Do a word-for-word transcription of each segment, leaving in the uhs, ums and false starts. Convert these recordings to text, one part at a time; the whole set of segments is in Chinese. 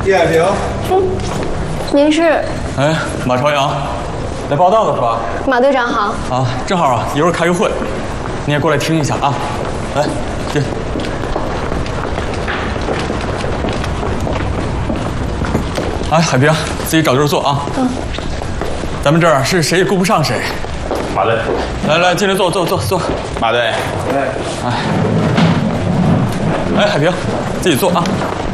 叶海平。 嗯，您是？ 哎，马朝阳，来报道的是吧？ 马队长好。 啊，正好啊，一会儿开个会，你也过来听一下啊。来，进。哎，海平，自己找地儿坐啊。嗯。咱们这儿是谁也顾不上谁。 马队， 来来，进来坐坐坐坐。 马队， 哎，哎，哎，海平，自己坐啊。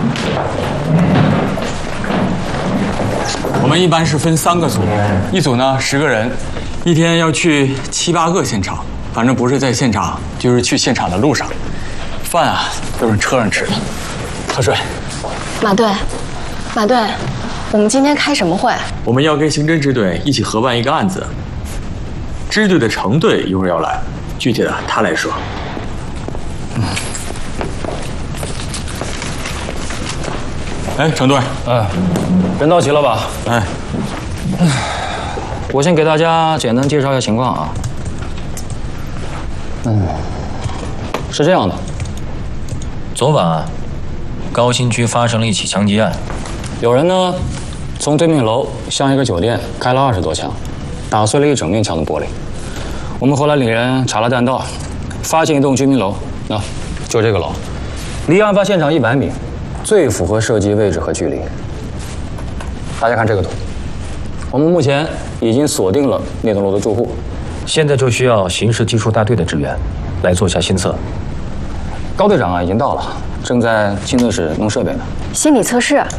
我们一般是分三个组，一组呢十个人，一天要去七八个现场，反正不是在现场，就是去现场的路上。饭啊都是车上吃的。喝水。 马队，马队，我们今天开什么会？ 我们要跟刑侦支队一起合办一个案子。支队的程队一会儿要来，具体的他来说。嗯。哎，程队， 哎，人到齐了吧？ 哎， 我先给大家简单介绍一下情况啊。嗯，是这样的，昨晚啊，高新区发生了一起枪击案，有人呢从对面楼向一个酒店开了二十多枪，打碎了一整面墙的玻璃。我们后来领人查了弹道，发现一栋居民楼，那、啊、就这个楼，离案发现场一百米。最符合射击位置和距离。大家看这个图，我们目前已经锁定了那栋楼的住户，现在就需要刑事技术大队的支援，来做一下心测。高队长啊已经到了，正在心测室弄设备呢。 心理测试。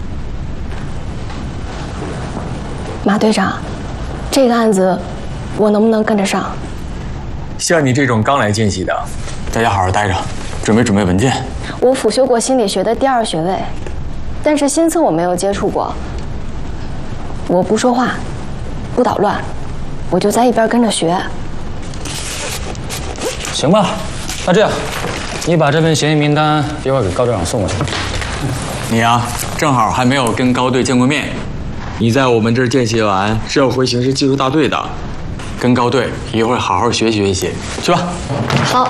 马队长，这个案子我能不能跟着上？ 像你这种刚来见习的，在家好好待着，准备准备文件。 我辅修过心理学的第二学位，但是心测我没有接触过。我不说话，不捣乱，我就在一边跟着学。 行吧，那这样，你把这份嫌疑名单一会儿给高队长送过去。 你啊，正好还没有跟高队见过面，你在我们这儿见习完是要回刑事技术大队的，跟高队一会儿好好学习学习，去吧。 好。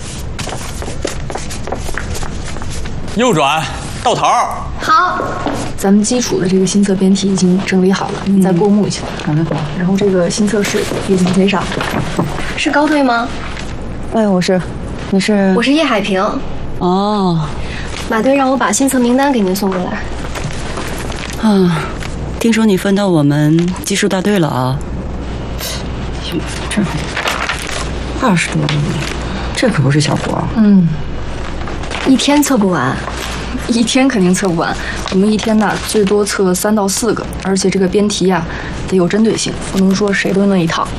右转，到头。 好， 咱们基础的这个心测编题已经整理好了，您再过目一下。好的。然后这个心测室已经贴上。 是高队吗？ 哎，我是。你是？ 我是叶海平。 哦。 马队让我把心测名单给您送过来。 啊，听说你分到我们技术大队了啊？这二十多个，这可不是小活。 嗯。 一天测不完， 一天肯定测不完。我们一天呢最多测三到四个，而且这个编题呀、啊、得有针对性，不能说谁都那一套。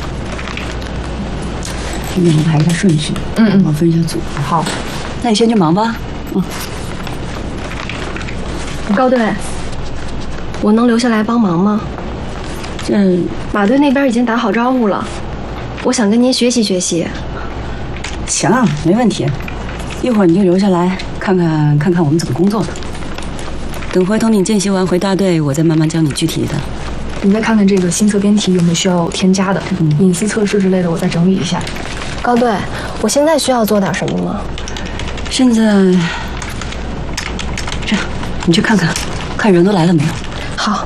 给你们排一下顺序， 嗯嗯， 我分一下组。 好， 那你先去忙吧。嗯。 高队，我能留下来帮忙吗？ 这马队那边已经打好招呼了，我想跟您学习学习。 行，没问题。一会儿你就留下来看看看看我们怎么工作的。等回头你见习完回大队，我再慢慢教你具体的。 你再看看这个心测编题有没有需要添加的，嗯、隐私测试之类的，我再整理一下。 高队，我现在需要做点什么吗？ 现在这样，你去看看，看人都来了没有？ 好。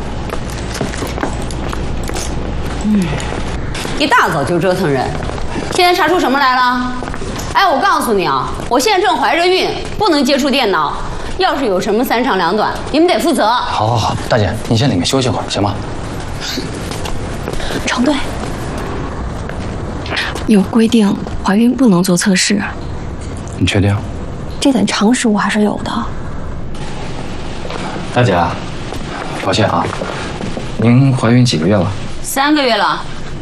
嗯，一大早就折腾人，现在查出什么来了？哎，我告诉你啊，我现在正怀着孕，不能接触电脑。要是有什么三长两短，你们得负责。 好，好，好，大姐，你先里面休息会儿，行吗？ 程队，有规定，怀孕不能做测试。 你确定？ 这点常识我还是有的。 大姐，抱歉啊，您怀孕几个月了？ 三个月了。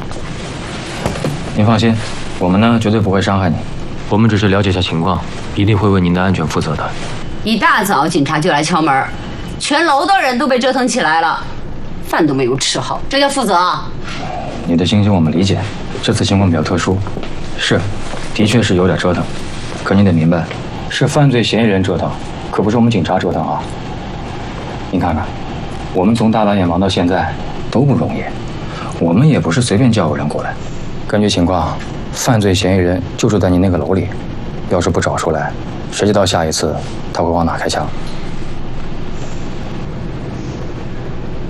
您放心，我们呢绝对不会伤害你。我们只是了解一下情况，一定会为您的安全负责的。 一大早警察就来敲门，全楼的人都被折腾起来了，饭都没有吃好，这叫负责啊？ 你的心情我们理解，这次情况比较特殊，是，的确是有点折腾。可你得明白，是犯罪嫌疑人折腾，可不是我们警察折腾啊。你看看，我们从大老远忙到现在都不容易，我们也不是随便叫个人过来。根据情况。犯罪嫌疑人就住在你那个楼里，要是不找出来，谁知道下一次他会往哪开枪？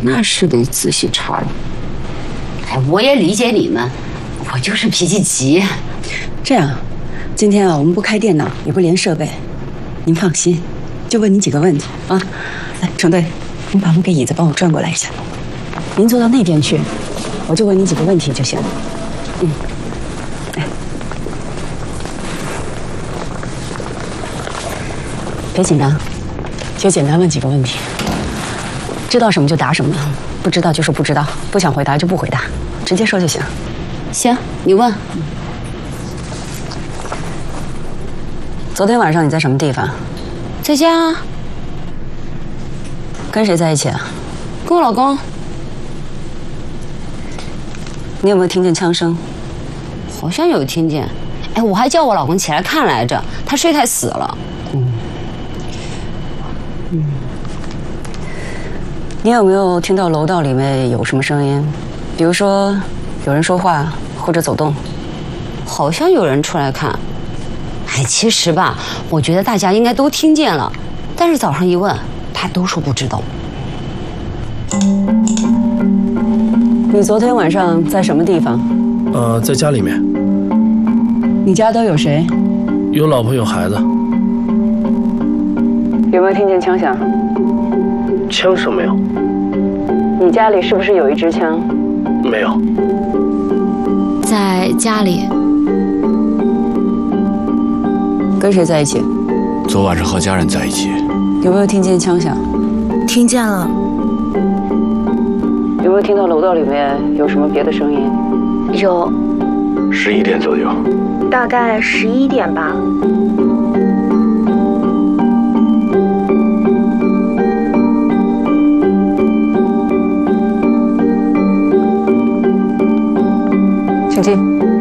那是得仔细查了。哎，我也理解你们，我就是脾气急。 这样，今天啊，我们不开电脑，也不连设备，您放心，就问你几个问题啊。来，程队，您把那个椅子帮我转过来一下。您坐到那边去，我就问你几个问题就行了。嗯，哎，别紧张，就简单问几个问题。知道什么就答什么，不知道就说不知道，不想回答就不回答，直接说就行。 行，你问。 昨天晚上你在什么地方？ 在家。 跟谁在一起啊？ 跟我老公。 你有没有听见枪声？ 好像有听见。哎，我还叫我老公起来看来着，他睡太死了。 嗯。嗯。你有没有听到楼道里面有什么声音？比如说有人说话或者走动？ 好像有人出来看。哎，其实吧，我觉得大家应该都听见了，但是早上一问，他都说不知道。 你昨天晚上在什么地方？ 呃，在家里面。 你家都有谁？ 有老婆有孩子。 有没有听见枪响？ 枪声没有。 你家里是不是有一支枪？ 没有。 在家里。 跟谁在一起？ 昨晚上和家人在一起。 有没有听见枪响？ 听见了。 有没有听到楼道里面有什么别的声音？ 有。 十一点左右。 大概十一点吧。 请进。